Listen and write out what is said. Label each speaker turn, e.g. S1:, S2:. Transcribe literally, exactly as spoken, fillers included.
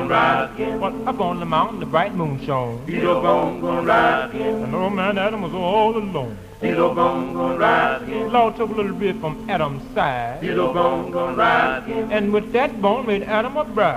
S1: gonna rise again.
S2: Well, up on the mountain, the bright moon shone.
S1: Peter Bone gonna rise again.
S2: And old man Adam was all alone.
S1: Peter Bone gonna rise again.
S2: Lord took a little bit from Adam's side.
S1: Peter Bone gonna rise again.
S2: And with that bone made Adam a bride.